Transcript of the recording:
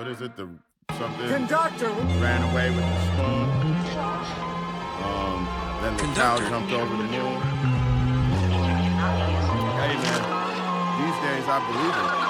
is it? The something. Conductor! Ran away with the spoon. Then the cow jumped over the moon. Hey man, these days I believe it.